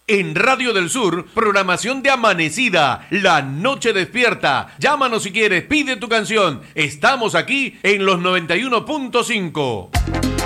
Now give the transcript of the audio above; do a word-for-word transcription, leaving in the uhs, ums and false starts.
En Radio del Sur, programación de Amanecida, La Noche Despierta. Llámanos si quieres, pide tu canción. Estamos aquí en los noventa y uno punto cinco.